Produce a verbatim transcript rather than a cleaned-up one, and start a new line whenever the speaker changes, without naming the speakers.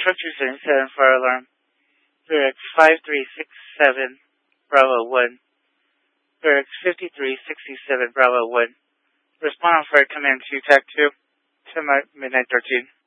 Truck two seventy-seven, fire alarm. Lyric five three six seven, Bravo one. Lyric fifty-three sixty-seven, Bravo one. Respond on fire command two, T A C two, to midnight thirteen.